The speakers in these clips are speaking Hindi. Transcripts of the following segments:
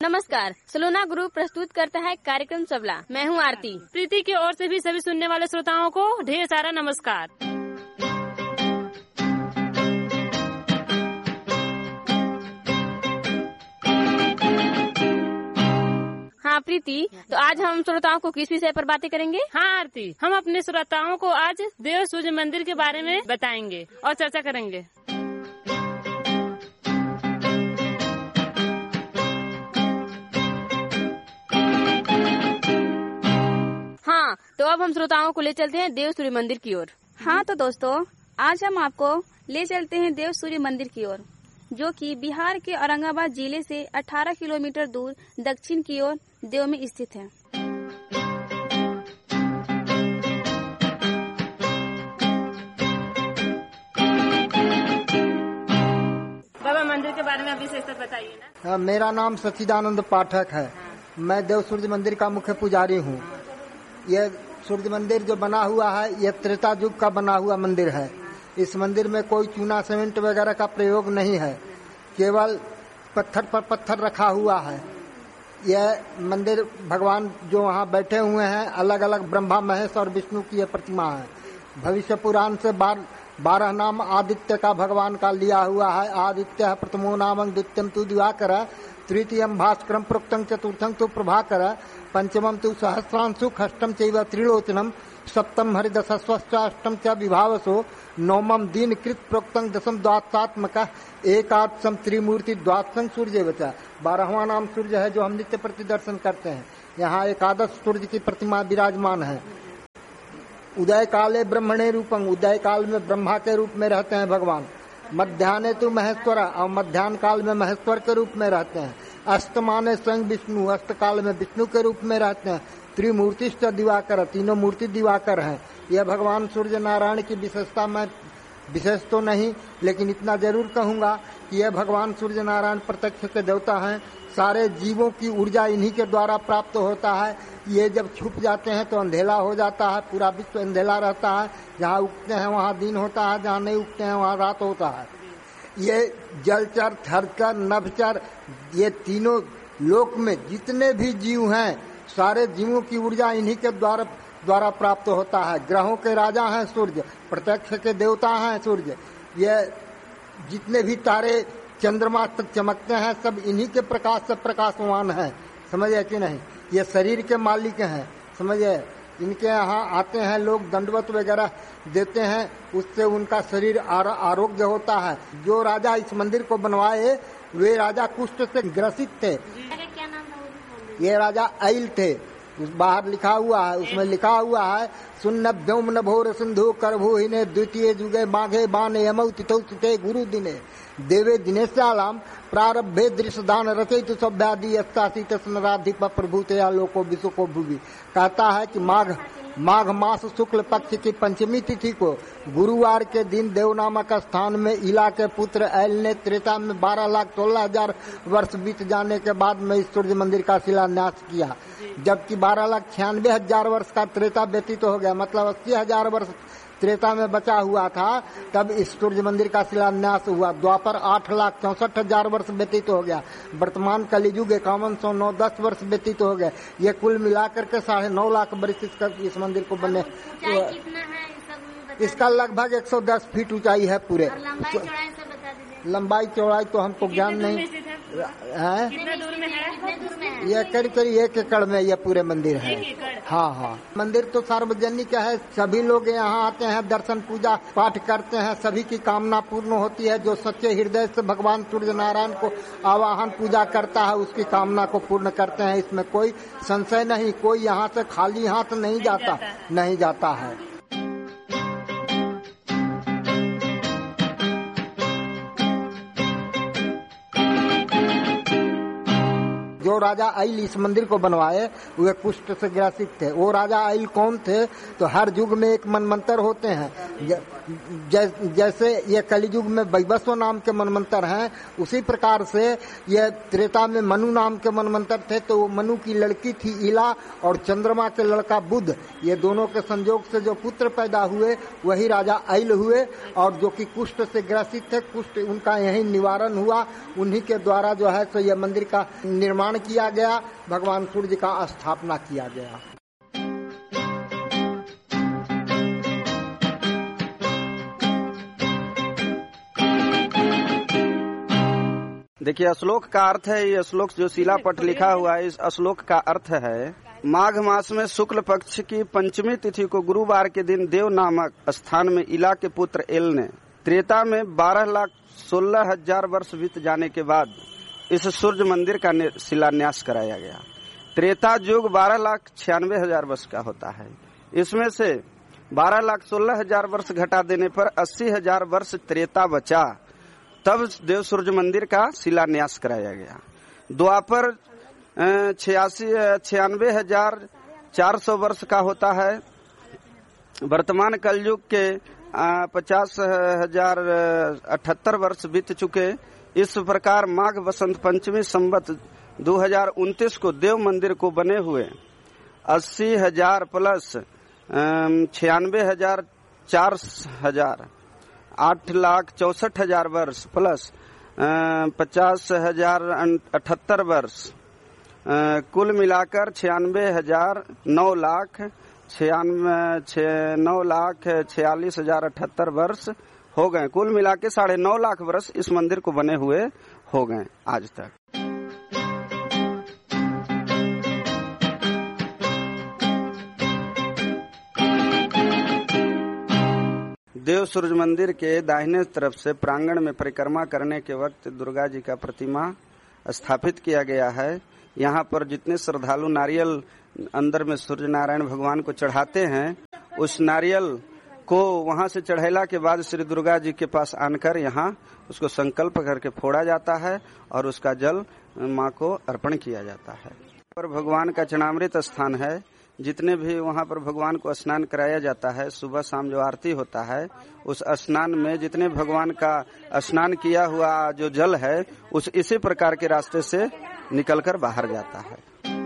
नमस्कार, सलोना ग्रुप प्रस्तुत करता है कार्यक्रम सबला। मैं हूँ आरती। प्रीति की ओर से भी सभी सुनने वाले श्रोताओं को ढेर सारा नमस्कार। हाँ प्रीति, तो आज हम श्रोताओं को किस विषय पर बातें करेंगे? हाँ आरती, हम अपने श्रोताओं को आज देव सूर्य मंदिर के बारे में बताएंगे और चर्चा करेंगे। हाँ, तो अब हम श्रोताओं को ले चलते हैं देव सूर्य मंदिर की ओर। हाँ तो दोस्तों, आज हम आपको ले चलते हैं देव सूर्य मंदिर की ओर, जो कि बिहार के औरंगाबाद जिले से 18 किलोमीटर दूर दक्षिण की ओर देव में स्थित है। बाबा, मंदिर के बारे में अभी विशेषता बताइए ना। मेरा नाम सच्चिदानंद पाठक है। मैं देव सूर्य मंदिर का मुख्य पुजारी हूँ। यह सूर्य मंदिर जो बना हुआ है, यह त्रेता युग का बना हुआ मंदिर है। इस मंदिर में कोई चूना सीमेंट वगैरह का प्रयोग नहीं है, केवल पत्थर पर पत्थर रखा हुआ है। यह मंदिर भगवान जो वहाँ बैठे हुए हैं, अलग अलग ब्रह्मा, महेश और विष्णु की यह प्रतिमा है। भविष्य पुराण से 12 नाम आदित्य का भगवान का लिया हुआ है। आदित्य प्रथमो नामं द्वितीयं तु दिवाकर, तृतीयं भास्करं, प्रोक्तं चतुर्थं तु प्रभाकर, पंचमं तु सहस्रांशु, षष्ठं चैव त्रिलोचनम, सप्तम हरिदशस्वष्टाष्टम च विभावसो, नवमं दीनकृत प्रोक्तं, दशम द्वादशात्मक, एकादशम त्रिमूर्ति, द्वादशं सूर्य बचा। 12वां नाम सूर्य है, जो हम नित्य प्रति दर्शन करते हैं। यहाँ एकादश सूर्य की प्रतिमा विराजमान है। उदय काले ब्रह्मणे रूपं, उदय काल में ब्रह्मा के रूप में रहते हैं भगवान। मध्याह्ने तो महेश्वर, और मध्याह्न काल में महेश्वर के रूप में रहते हैं। अस्तमाने स्वयं विष्णु, अस्त काल में विष्णु के रूप में रहते हैं। त्रिमूर्तिश्च दिवाकर, तीनों मूर्ति दिवाकर हैं। यह भगवान सूर्य नारायण की विशेषता, मैं विशेष तो नहीं, लेकिन इतना जरूर कहूंगा कि यह भगवान सूर्य नारायण प्रत्यक्ष के देवता हैं। सारे जीवों की ऊर्जा इन्हीं के द्वारा प्राप्त होता है। ये जब छुप जाते हैं तो अंधेला हो जाता है, पूरा विश्व अंधेला रहता है। जहाँ उगते हैं वहाँ दिन होता है, जहाँ नहीं उगते हैं वहाँ रात होता है। ये जलचर, थरचर, नभचर, ये तीनों लोक में जितने भी जीव हैं, सारे जीवों की ऊर्जा इन्हीं के द्वारा प्राप्त होता है। ग्रहों के राजा हैं सूर्य, प्रत्यक्ष के देवता हैं सूर्य। ये जितने भी तारे चंद्रमा तक चमकते हैं, सब इन्हीं के प्रकाश से प्रकाशवान हैं। समझे कि नहीं? ये शरीर के मालिक हैं। समझे? इनके यहाँ आते हैं लोग, दंडवत वगैरह देते हैं, उससे उनका शरीर आरोग्य होता है। जो राजा इस मंदिर को बनवाए, वे राजा कुष्ठ से ग्रसित थे। क्या नाम है? ये राजा ऐल थे। उस बाहर लिखा हुआ है, उसमें लिखा हुआ है, सुन्न व्योम नभोर सिंधु करभूहिने द्वितीय जुगे माघे बाने यमौ तिथौ तिथे गुरु दिने देवे दिनेशालाम प्रारब्धे दृश्यदान रचयितु सभ्यादि अस्तासी तस्नराधिप प्रभुतया लोको विशुको भुवि। कहता है कि माघ मास शुक्ल पक्ष की पंचमी तिथि को गुरुवार के दिन देव नामक स्थान में इला के पुत्र ऐल ने त्रेता में 12,16,000 वर्ष बीत जाने के बाद में इस सूर्य मंदिर का शिलान्यास किया। जबकि 12,96,000 वर्ष का त्रेता व्यतीत हो गया, मतलब 80,000 वर्ष त्रेता में बचा हुआ था, तब इस सूर्य मंदिर का शिलान्यास हुआ। द्वापर 8,64,000 वर्ष व्यतीत हो गया। वर्तमान कलियुग 51,910 वर्ष व्यतीत हो गए। ये कुल मिलाकर के 9.5 लाख वर्ष इस मंदिर को बनने। इसका लगभग 110 फीट ऊंचाई है पूरे। लंबाई चौड़ाई तो हमको ज्ञान नहीं है। ये करीब 1 एकड़ में ये पूरे मंदिर है। हाँ, मंदिर तो सार्वजनिक है। सभी लोग यहाँ आते हैं, दर्शन पूजा पाठ करते हैं। सभी की कामना पूर्ण होती है। जो सच्चे हृदय से भगवान सूर्य नारायण को आवाहन पूजा करता है, उसकी कामना को पूर्ण करते हैं। इसमें कोई संशय नहीं। कोई यहाँ से खाली हाथ नहीं जाता है। जो राजा ऐल इस मंदिर को बनवाए, वे कुष्ठ से ग्रसित थे। वो राजा ऐल कौन थे? तो हर युग में एक मनमंत्र होते हैं। जैसे ये कलियुग में वैवस्व नाम के मनमंत्र हैं, उसी प्रकार से ये त्रेता में मनु नाम के मनमंत्र थे। तो वो मनु की लड़की थी इला, और चंद्रमा के लड़का बुध, ये दोनों के संयोग से जो पुत्र पैदा हुए वही राजा ऐल हुए। और जो कि कुष्ठ से ग्रसित थे, कुष्ठ उनका यही निवारण हुआ। उन्हीं के द्वारा जो है सो ये मंदिर का निर्माण किया गया, भगवान सूर्य का स्थापना किया गया। देखिए, श्लोक का अर्थ है, ये श्लोक जो शिलापट लिखा हुआ है, इस श्लोक का अर्थ है माघ मास में शुक्ल पक्ष की पंचमी तिथि को गुरुवार के दिन देव नामक स्थान में इला के पुत्र एल ने त्रेता में 12,16,000 वर्ष बीत जाने के बाद इस सूर्य मंदिर का शिलान्यास कराया गया। त्रेता युग 12,96,000 वर्ष का होता है। इसमें से 12,16,000 वर्ष घटा देने पर 80,000 वर्ष त्रेता बचा, तब देव सूर्य मंदिर का शिलान्यास कराया गया। द्वापर 96,400 वर्ष का होता है। वर्तमान कलयुग के 50,078 वर्ष बीत चुके। इस प्रकार माघ वसंत पंचमी संवत 2029 को देव मंदिर को बने हुए 80,000 प्लस 96,000 4,000 8,64,000 वर्ष प्लस 50,078 वर्ष, कुल मिलाकर 96,946,078 वर्ष हो गए। कुल मिला के 9.5 लाख वर्ष इस मंदिर को बने हुए हो गए आज तक। देव सूर्य मंदिर के दाहिने तरफ से प्रांगण में परिक्रमा करने के वक्त दुर्गा जी का प्रतिमा स्थापित किया गया है। यहाँ पर जितने श्रद्धालु नारियल अंदर में सूर्य नारायण भगवान को चढ़ाते हैं, उस नारियल को वहाँ से चढ़ैला के बाद श्री दुर्गा जी के पास आनकर यहाँ उसको संकल्प करके फोड़ा जाता है और उसका जल माँ को अर्पण किया जाता है। पर भगवान का चरणामृत स्थान है। जितने भी वहाँ पर भगवान को स्नान कराया जाता है, सुबह शाम जो आरती होता है, उस स्नान में जितने भगवान का स्नान किया हुआ जो जल है, उस इसी प्रकार के रास्ते से निकलकर बाहर जाता है।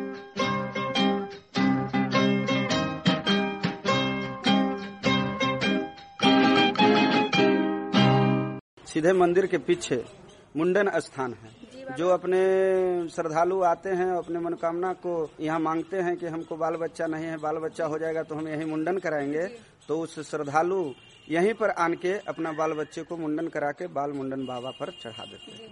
सीधे मंदिर के पीछे मुंडन स्थान है। जो अपने श्रद्धालु आते हैं, अपने मनोकामना को यहाँ मांगते हैं कि हमको बाल बच्चा नहीं है, बाल बच्चा हो जाएगा तो हम यहीं मुंडन कराएंगे, तो उस श्रद्धालु यहीं पर आन के अपना बाल बच्चे को मुंडन करा के बाल मुंडन बाबा पर चढ़ा देते हैं।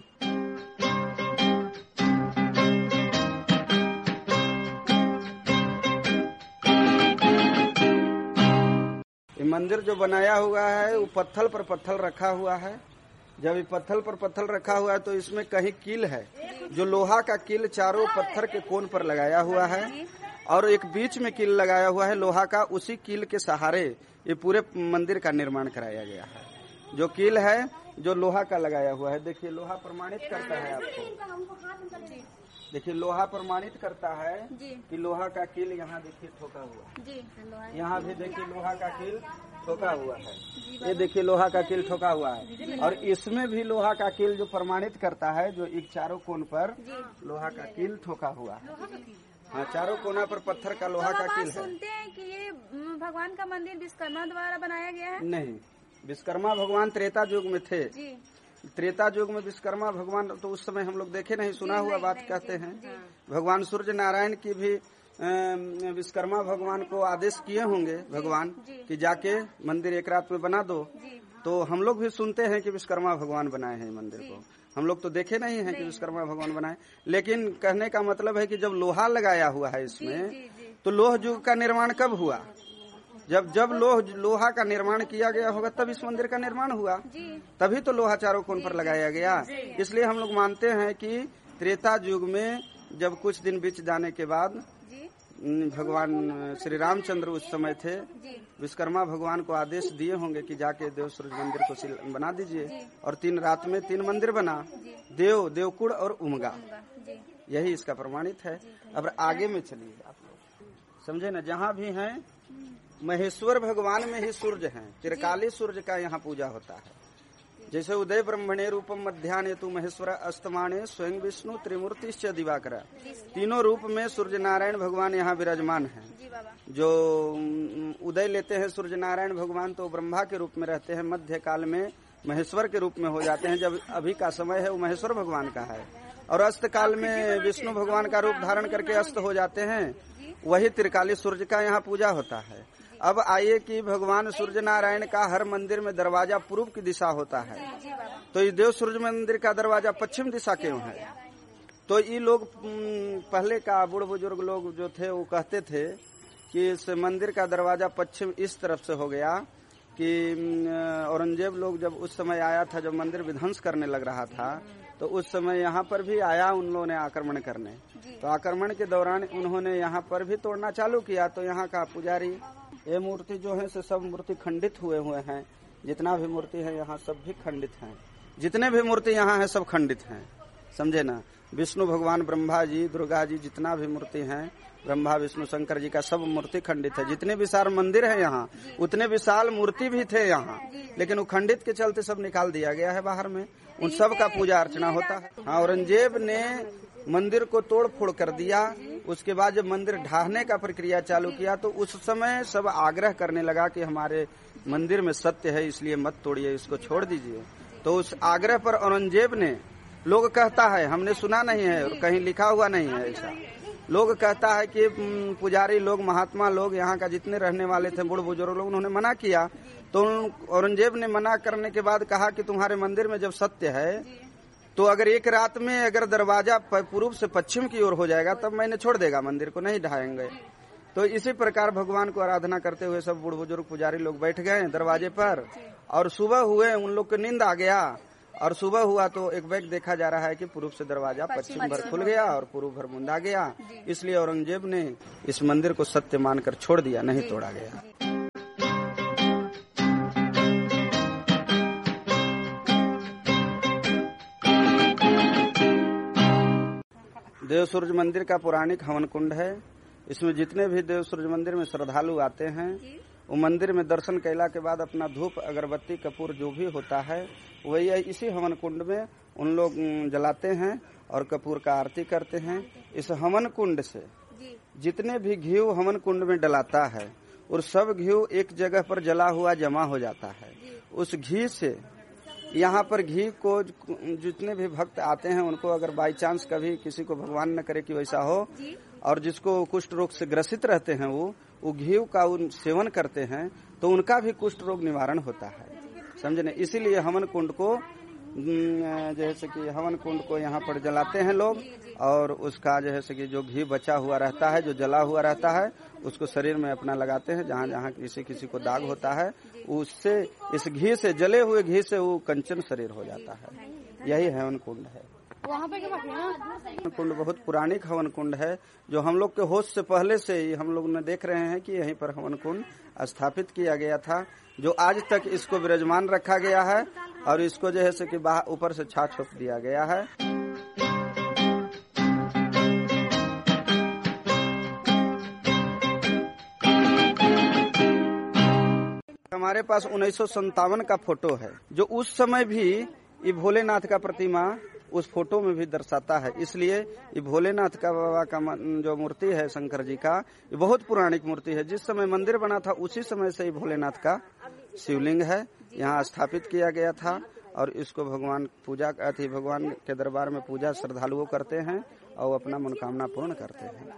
ये मंदिर जो बनाया हुआ है वो पत्थर पर पत्थर रखा हुआ है। जब ये पत्थर पर पत्थर रखा हुआ है तो इसमें कहीं कील है, जो लोहा का कील चारों पत्थर के कोन पर लगाया हुआ है और एक बीच में कील लगाया हुआ है लोहा का। उसी कील के सहारे ये पूरे मंदिर का निर्माण कराया गया है। जो कील है जो लोहा का लगाया हुआ है, देखिए लोहा प्रमाणित करता है आपको, देखिए लोहा प्रमाणित करता है कि लोहा का कील यहाँ देखिए ठोका हुआ है, यहाँ भी देखिए लोहा का कील ठोका हुआ है, ये देखिए लोहा का कील ठोका हुआ है। और इसमें भी लोहा का कील जो प्रमाणित करता है, जो एक चारों कोण पर लोहा का कील ठोका हुआ है। हाँ, चारों कोना पर पत्थर का लोहा का कील है। सुनते हैं कि ये भगवान का मंदिर विश्वकर्मा द्वारा बनाया गया है। नहीं, विश्वकर्मा भगवान त्रेता युग में थे। त्रेता युग में विश्वकर्मा भगवान तो उस समय हम लोग देखे नहीं, सुना हुआ बात कहते हैं। भगवान सूर्य नारायण की भी विश्वकर्मा भगवान को आदेश किए होंगे भगवान कि जाके मंदिर एक रात में बना दो। तो हम लोग भी सुनते हैं कि विश्वकर्मा भगवान बनाए हैं मंदिर को। हम लोग तो देखे नहीं है कि विश्वकर्मा भगवान बनाए, लेकिन कहने का मतलब है कि जब लोहा लगाया हुआ है इसमें, तो लोह युग का निर्माण कब हुआ? जब लोहा का निर्माण किया गया होगा तब इस मंदिर का निर्माण हुआ, तभी तो लोहा चारों कोण पर लगाया गया। इसलिए हम लोग मानते हैं कि त्रेता युग में जब कुछ दिन बीत जाने के बाद भगवान श्री रामचंद्र उस समय थे, विश्वकर्मा भगवान को आदेश दिए होंगे कि जाके देव सूर्य मंदिर को बना दीजिए। और 3 रात में 3 मंदिर बना, देव, देवकुड़ और उमगा। यही इसका प्रमाणित है। अब आगे में चलिए आप लोग समझे ना, जहाँ भी हैं महेश्वर भगवान में ही सूर्य हैं। त्रिकाली सूर्य का यहाँ पूजा होता है। जैसे उदय ब्रह्मणे रूपम मध्याह्ने तु महेश्वर अस्तमाने स्वयं विष्णु त्रिमूर्तिश्च दिवाकर। तीनों रूप में सूर्य नारायण भगवान यहाँ विराजमान हैं। जो उदय लेते हैं सूर्य नारायण भगवान तो ब्रह्मा के रूप में रहते हैं, मध्य काल में महेश्वर के रूप में हो जाते हैं। जब अभी का समय है वो महेश्वर भगवान का है, और अस्त काल में विष्णु भगवान का रूप धारण करके अस्त हो जाते हैं, वही त्रिकाली सूर्य का यहाँ पूजा होता है। अब आइए कि भगवान सूर्य नारायण का हर मंदिर में दरवाजा पूर्व की दिशा होता है, तो ये देव सूर्य मंदिर का दरवाजा पश्चिम दिशा क्यों है? तो ये लोग पहले का बूढ़ बुजुर्ग लोग जो थे वो कहते थे कि इस मंदिर का दरवाजा पश्चिम इस तरफ से हो गया कि औरंगजेब लोग जब उस समय आया था, जब मंदिर विध्वंस करने लग रहा था, तो उस समय यहाँ पर भी आया उन लोगों ने आक्रमण करने। तो आक्रमण के दौरान उन्होंने यहाँ पर भी तोड़ना चालू किया। तो यहाँ का पुजारी, ये मूर्ति जो है सब मूर्ति खंडित हुए हैं। जितना भी मूर्ति है यहाँ सब भी खंडित हैं। जितने भी मूर्ति यहाँ है सब खंडित हैं, समझे ना। विष्णु भगवान, ब्रह्मा जी, दुर्गा जी, जितना भी मूर्ति हैं, ब्रह्मा विष्णु शंकर जी का सब मूर्ति खंडित है। जितने विशाल मंदिर है यहाँ उतने विशाल मूर्ति भी थे यहाँ, लेकिन वो खंडित के चलते सब निकाल दिया गया है बाहर में। उन सब का पूजा अर्चना होता है। हाँ, औरंगजेब ने मंदिर को तोड़ फोड़ कर दिया। उसके बाद जब मंदिर ढाहने का प्रक्रिया चालू किया तो उस समय सब आग्रह करने लगा कि हमारे मंदिर में सत्य है, इसलिए मत तोड़िए, इसको छोड़ दीजिए। तो उस आग्रह पर औरंगजेब ने, लोग कहता है, हमने सुना नहीं है और कहीं लिखा हुआ नहीं है ऐसा, लोग कहता है कि पुजारी लोग, महात्मा लोग, यहाँ का जितने रहने वाले थे बूढ़ बुजुर्ग लोग, उन्होंने मना किया। तो औरंगजेब ने मना करने के बाद कहा कि तुम्हारे मंदिर में जब सत्य है तो अगर एक रात में अगर दरवाजा पूर्व से पश्चिम की ओर हो जाएगा तब मैंने छोड़ देगा मंदिर को, नहीं ढाएंगे। तो इसी प्रकार भगवान को आराधना करते हुए सब बूढ़ बुजुर्ग पुजारी लोग बैठ गए दरवाजे पर, और सुबह हुए उन लोग को नींद आ गया। और सुबह हुआ तो एक बैग देखा जा रहा है कि पूर्व से दरवाजा पश्चिम भर खुल गया और पूर्व भर मुंदा गया। इसलिए औरंगजेब ने इस मंदिर को सत्य मानकर छोड़ दिया, नहीं तोड़ा गया। देव सूर्य मंदिर का पौराणिक हवन कुंड है। इसमें जितने भी देव सूर्य मंदिर में श्रद्धालु आते हैं वो मंदिर में दर्शन कैला के बाद अपना धूप, अगरबत्ती, कपूर जो भी होता है वही इसी हवन कुंड में उन लोग जलाते हैं और कपूर का आरती करते हैं। इस हवन कुंड से जितने भी घी हवन कुंड में डलाता है और सब घी एक जगह पर जला हुआ जमा हो जाता है। उस घी से यहाँ पर घी को जितने भी भक्त आते हैं उनको अगर बाई चांस कभी किसी को भगवान न करे कि वैसा हो, और जिसको कुष्ठ रोग से ग्रसित रहते हैं वो घी का सेवन करते हैं तो उनका भी कुष्ठ रोग निवारण होता है, समझे न। इसीलिए हवन कुंड को, जैसे कि हवन कुंड को यहाँ पर जलाते हैं लोग, और उसका जैसे कि जो घी बचा हुआ रहता है, जो जला हुआ रहता है, उसको शरीर में अपना लगाते हैं। जहाँ जहाँ किसी को दाग होता है उससे, इस घी से, जले हुए घी से वो कंचन शरीर हो जाता है। यही हवन कुंड है। हवन कुंड बहुत पुरानिक हवन कुंड है, जो हम लोग के होश से पहले से ही हम लोग ने देख रहे हैं कि यहीं पर हवन कुंड स्थापित किया गया था, जो आज तक इसको विराजमान रखा गया है और इसको जो है से कि ऊपर से छाछ छोप दिया गया है। हमारे पास 1957 का फोटो है, जो उस समय भी ये भोलेनाथ का प्रतिमा उस फोटो में भी दर्शाता है। इसलिए ये भोलेनाथ का बाबा का जो मूर्ति है शंकर जी का, ये बहुत पुरानिक मूर्ति है। जिस समय मंदिर बना था उसी समय से ये भोलेनाथ का शिवलिंग है, यहाँ स्थापित किया गया था। और इसको भगवान भगवान के दरबार में पूजा श्रद्धालुओं करते हैं और अपना मनोकामना पूर्ण करते हैं।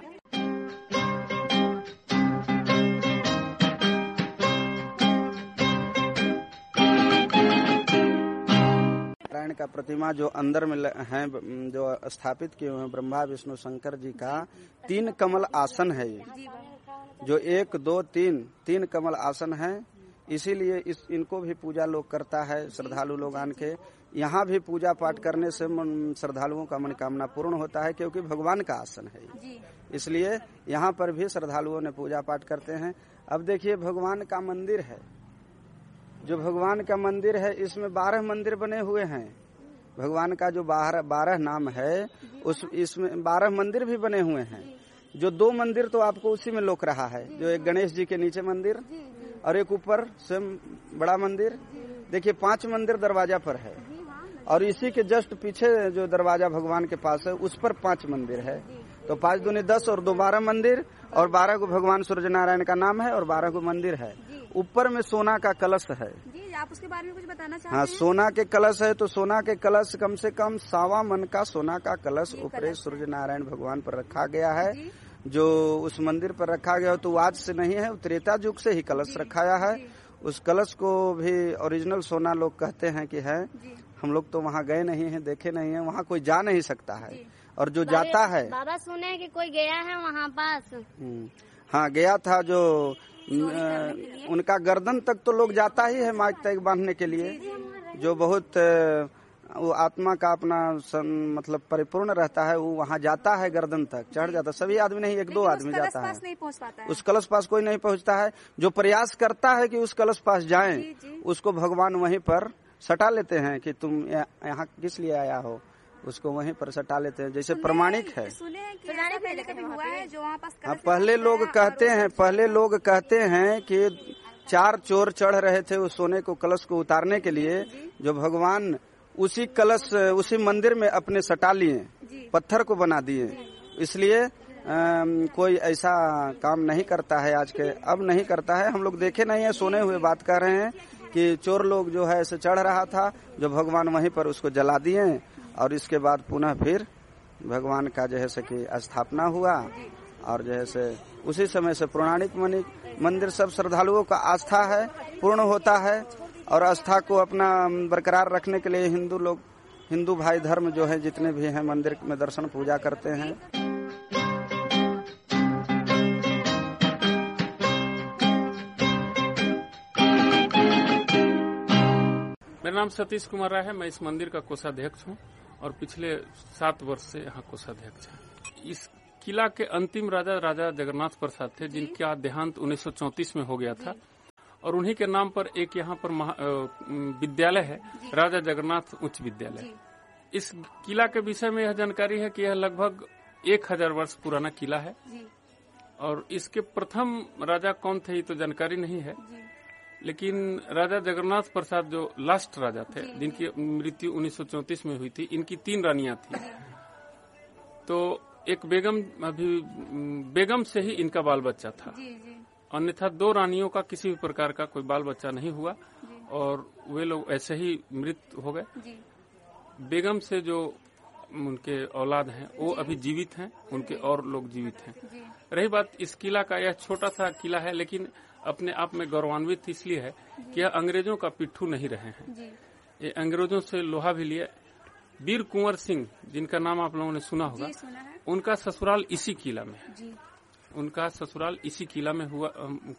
नारायण का प्रतिमा जो अंदर में है, जो स्थापित किए हुए हैं ब्रह्मा विष्णु शंकर जी का 3 कमल आसन है। ये जो 1 2 3 कमल आसन है, इसीलिए इनको भी पूजा लोग करता है, श्रद्धालु लोग आन के। यहाँ भी पूजा पाठ करने से श्रद्धालुओं का मनोकामना पूर्ण होता है, क्योंकि भगवान का आसन है, इसलिए यहाँ पर भी श्रद्धालुओं ने पूजा पाठ करते हैं। अब देखिए भगवान का मंदिर है, जो भगवान का मंदिर है इसमें 12 मंदिर बने हुए हैं। भगवान का जो 12 नाम है इसमें 12 मंदिर भी बने हुए हैं। जो 2 मंदिर तो आपको उसी में लोक रहा है, जो एक गणेश जी के नीचे मंदिर और एक ऊपर स्वयं बड़ा मंदिर। देखिए 5 मंदिर दरवाजा पर है, और इसी के जस्ट पीछे जो दरवाजा भगवान के पास है उस पर 5 मंदिर है। तो 5 दूनी 10 और 2 12 मंदिर, और 12 को भगवान सूर्य नारायण का नाम है और 12 को मंदिर है। ऊपर में सोना का कलश है। जी, आप उसके बारे में कुछ बताना चाहते हाँ, हैं? सोना के कलश है, तो सोना के कलश कम से कम 1.25 मन का सोना का कलश ऊपरे सूर्य नारायण भगवान पर रखा गया है। जो उस मंदिर पर रखा गया हो तो आज से नहीं है, त्रेता युग से ही कलश रखाया है। उस कलश को भी ओरिजिनल सोना लोग कहते हैं कि है। हम लोग तो वहाँ गए नहीं हैं, देखे नहीं हैं, वहाँ कोई जा नहीं सकता है। और जो जाता है, बाबा सुने कि कोई गया है वहाँ पास। हाँ गया था, जो उनका गर्दन तक तो लोग जाता ही है माइक तक बांधने के लिए, जो बहुत वो आत्मा का अपना मतलब परिपूर्ण रहता है, वो वहाँ जाता है, गर्दन तक चढ़ जाता है। सभी आदमी नहीं, 1-2 आदमी जाता है, नहीं पहुँच पाता है। उस कलश पास कोई नहीं पहुँचता है। जो प्रयास करता है कि उस कलश पास जाएं, उसको भगवान वहीं पर सटा लेते हैं कि तुम यहाँ किस लिए आया हो, उसको वहीं पर सटा लेते हैं। जैसे प्रमाणिक है। सुने हैं कि ऐसा पहले कभी हुआ है जो वहाँ पास हाँ, पहले लोग कहते हैं कि 4 चोर चढ़ रहे थे उस सोने को कलश को उतारने के लिए, जो भगवान उसी मंदिर में अपने सटा लिए, पत्थर को बना दिए। इसलिए कोई ऐसा काम नहीं करता है आज के, अब नहीं करता है। हम लोग देखे नहीं है, सुने हुए बात कर रहे हैं कि चोर लोग जो है ऐसे चढ़ रहा था, जो भगवान वहीं पर उसको जला दिए, और इसके बाद पुनः फिर भगवान का जो है से कि स्थापना हुआ, और जो है से उसी समय से पौराणिक मंदिर सब श्रद्धालुओं का आस्था है, पूर्ण होता है। और आस्था को अपना बरकरार रखने के लिए हिंदू भाई धर्म जो है जितने भी हैं मंदिर में दर्शन पूजा करते हैं। मेरा नाम सतीश कुमार राय है। मैं इस मंदिर का कोषाध्यक्ष हूँ और पिछले 7 वर्ष से यहाँ कोषाध्यक्ष है। इस किला के अंतिम राजा जगन्नाथ प्रसाद थे, जिनका देहांत 1934 में हो गया था, और उन्हीं के नाम पर एक यहाँ पर विद्यालय है, राजा जगन्नाथ उच्च विद्यालय। इस किला के विषय में यह जानकारी है कि यह लगभग 1000 वर्ष पुराना किला है, और इसके प्रथम राजा कौन थे ये तो जानकारी नहीं है, लेकिन राजा जगन्नाथ प्रसाद जो लास्ट राजा थे, जिनकी मृत्यु 1934 में हुई थी, इनकी 3 रानियां थी। तो एक बेगम से ही इनका बाल बच्चा था, अन्यथा 2 रानियों का किसी भी प्रकार का कोई बाल बच्चा नहीं हुआ, और वे लोग ऐसे ही मृत हो गए। बेगम से जो उनके औलाद हैं वो अभी जीवित हैं, उनके और लोग जीवित हैं। रही बात इस किला का, यह छोटा सा किला है, लेकिन अपने आप में गौरवान्वित इसलिए है कि यह अंग्रेजों का पिट्ठू नहीं रहे हैं। ये अंग्रेजों से लोहा भी लिए। वीर कुंवर सिंह, जिनका नाम आप लोगों ने सुना होगा, उनका ससुराल इसी किला में है। उनका ससुराल इसी किला में हुआ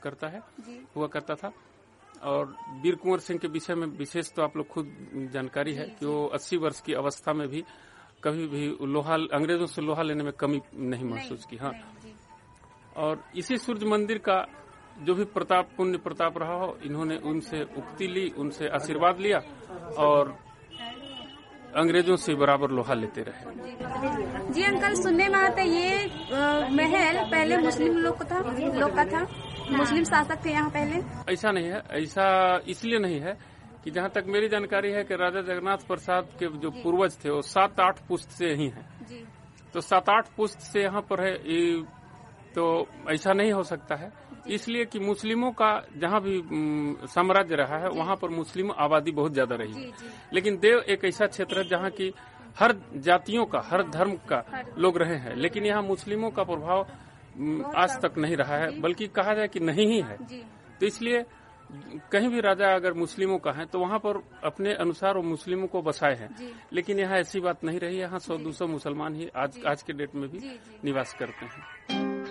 करता था। और वीर कुंवर सिंह के विषय में विशेष तो आप लोग खुद जानकारी है कि वो 80 वर्ष की अवस्था में भी कभी भी अंग्रेजों से लोहा लेने में कमी नहीं महसूस की। हाँ, और इसी सूर्य मंदिर का जो भी पुण्य प्रताप रहा हो, इन्होंने उनसे उक्ति ली, उनसे आशीर्वाद लिया, और अंग्रेजों से बराबर लोहा लेते रहे। जी अंकल, सुनने में आता है ये महल पहले मुस्लिम लोग का था, मुस्लिम शासक थे यहाँ पहले। ऐसा नहीं है, ऐसा इसलिए नहीं है कि जहाँ तक मेरी जानकारी है कि राजा जगन्नाथ प्रसाद के जो पूर्वज थे वो 7-8 पुश्त से ही हैं। तो 7-8 पुश्त से यहाँ पर है, तो ऐसा नहीं हो सकता है, इसलिए कि मुस्लिमों का जहाँ भी साम्राज्य रहा है वहाँ पर मुस्लिम आबादी बहुत ज्यादा रही है। लेकिन देव एक ऐसा क्षेत्र है जहाँ की हर जातियों का, हर धर्म का लोग रहे हैं, लेकिन यहाँ मुस्लिमों का प्रभाव आज तक नहीं रहा है, बल्कि कहा जाए कि नहीं ही है। तो इसलिए कहीं भी राजा अगर मुस्लिमों का है तो वहाँ पर अपने अनुसार वो मुस्लिमों को बसाए हैं, लेकिन यहाँ ऐसी बात नहीं रही। यहाँ 100-200 मुसलमान ही आज के डेट में भी निवास करते हैं।